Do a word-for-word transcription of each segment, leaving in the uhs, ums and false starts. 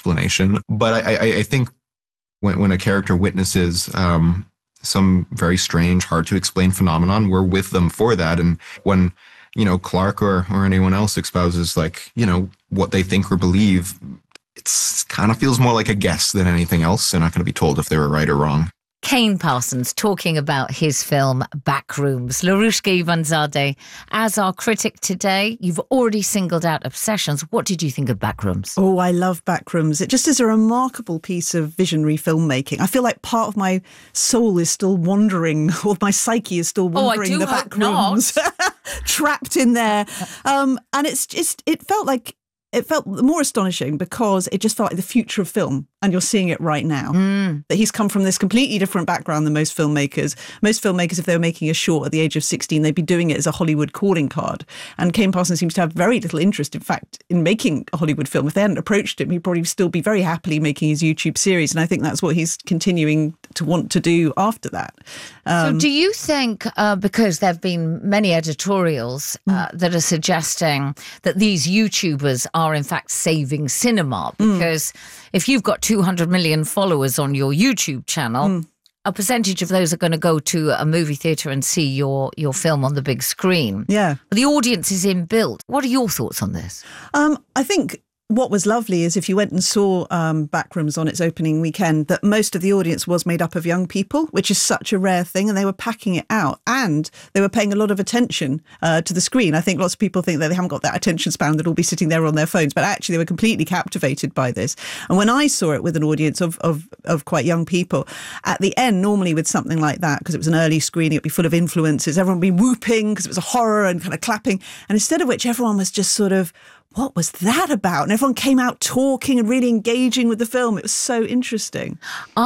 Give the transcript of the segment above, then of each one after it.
explanation. But I, I, I think when, when a character witnesses um, some very strange, hard to explain phenomenon, we're with them for that. And when, you know, Clark or, or anyone else espouses, like, you know, what they think or believe, it's kind of feels more like a guess than anything else. They're not going to be told if they were right or wrong. Kane Parsons talking about his film Backrooms. Larushka Ivanzadeh, as our critic today, you've already singled out Obsessions. What did you think of Backrooms? Oh, I love Backrooms. It just is a remarkable piece of visionary filmmaking. I feel like part of my soul is still wandering, or my psyche is still wandering oh, I do the hope Backrooms, trapped in there. Um, and it's just, it felt like, it felt more astonishing because it just felt like the future of film, and you're seeing it right now. Mm. That he's come from this completely different background than most filmmakers. Most filmmakers, if they were making a short at the age of sixteen, they'd be doing it as a Hollywood calling card. And Kane Parsons seems to have very little interest, in fact, in making a Hollywood film. If they hadn't approached him, he'd probably still be very happily making his YouTube series. And I think that's what he's continuing to want to do after that. Um, so do you think, uh, because there have been many editorials uh, mm. that are suggesting that these YouTubers are in fact saving cinema, because mm. if you've got two hundred million followers on your YouTube channel, mm. a percentage of those are going to go to a movie theatre and see your, your film on the big screen. Yeah. But the audience is inbuilt. What are your thoughts on this? Um, I think what was lovely is if you went and saw um, Backrooms on its opening weekend, that most of the audience was made up of young people, which is such a rare thing, and they were packing it out, and they were paying a lot of attention uh, to the screen. I think lots of people think that they haven't got that attention span, that will be sitting there on their phones, but actually they were completely captivated by this. And when I saw it with an audience of of, of quite young people, at the end, normally with something like that, because it was an early screening, it'd be full of influencers, everyone would be whooping because it was a horror and kind of clapping, and instead of which everyone was just sort of, what was that about? And everyone came out talking and really engaging with the film. It was so interesting.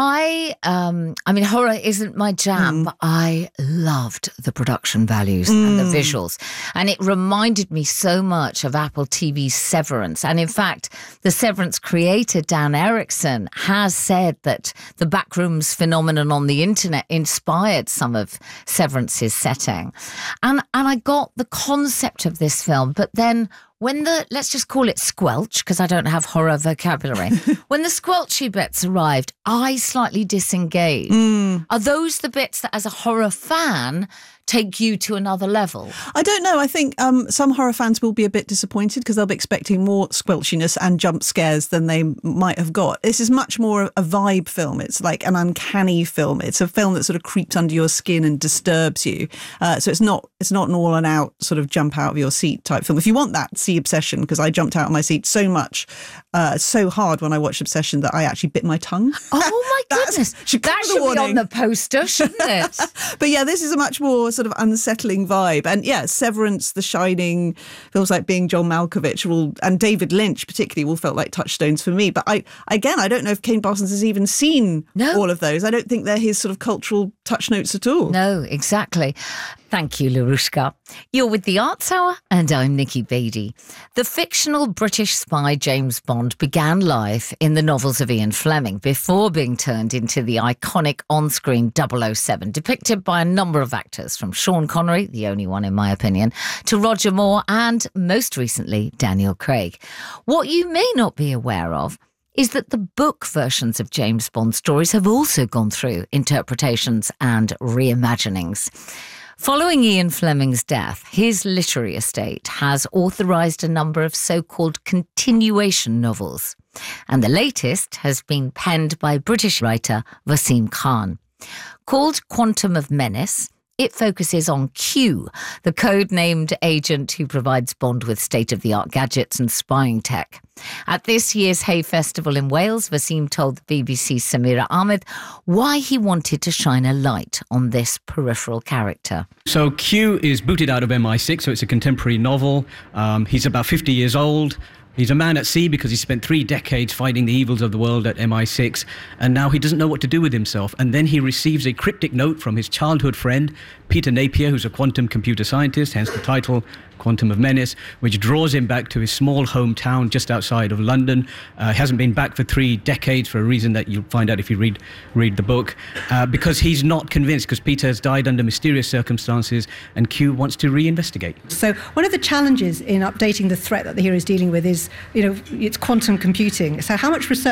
I, um, I mean, horror isn't my jam, mm. but I loved the production values mm. and the visuals. And it reminded me so much of Apple T V's Severance. And in fact, the Severance creator, Dan Erickson, has said that the Backrooms phenomenon on the internet inspired some of Severance's setting. And, and I got the concept of this film, but then when the, let's just call it squelch, because I don't have horror vocabulary, when the squelchy bits arrived, I slightly disengaged. Mm. Are those the bits that, as a horror fan, take you to another level? I don't know. I think um, some horror fans will be a bit disappointed because they'll be expecting more squelchiness and jump scares than they might have got. This is much more a vibe film. It's like an uncanny film. It's a film that sort of creeps under your skin and disturbs you. Uh, so it's not it's not an all and out sort of jump out of your seat type film. If you want that, see Obsession, because I jumped out of my seat so much, uh, so hard when I watched Obsession that I actually bit my tongue. Oh my goodness. should that should be on the poster, shouldn't it? But yeah, this is a much more sort of unsettling vibe. And yeah, Severance, The Shining, feels like Being John Malkovich, will, and David Lynch particularly, all felt like touchstones for me. But I, again, I don't know if Kane Parsons has even seen no. all of those. I don't think they're his sort of cultural touch notes at all. No, exactly. Thank you, Larushka. You're with The Arts Hour, and I'm Nikki Beattie. The fictional British spy James Bond began life in the novels of Ian Fleming before being turned into the iconic on-screen double oh seven, depicted by a number of actors, from Sean Connery, the only one in my opinion, to Roger Moore and, most recently, Daniel Craig. What you may not be aware of is that the book versions of James Bond stories have also gone through interpretations and reimaginings. Following Ian Fleming's death, his literary estate has authorised a number of so-called continuation novels, and the latest has been penned by British writer Wasim Khan. Called Quantum of Menace, it focuses on Q, the code-named agent who provides Bond with state-of-the-art gadgets and spying tech. At this year's Hay Festival in Wales, Wasim told the B B C's Samira Ahmed why he wanted to shine a light on this peripheral character. So Q is booted out of M I six, so it's a contemporary novel. Um, he's about fifty years old. He's a man at sea because he spent three decades fighting the evils of the world at M I six, and now he doesn't know what to do with himself. And then he receives a cryptic note from his childhood friend, Peter Napier, who's a quantum computer scientist, hence the title, Quantum of Menace, which draws him back to his small hometown just outside of London. Uh, he hasn't been back for three decades for a reason that you'll find out if you read read the book, uh, because he's not convinced, because Peter has died under mysterious circumstances and Q wants to reinvestigate. So one of the challenges in updating the threat that the hero is dealing with is, you know, it's quantum computing. So how much research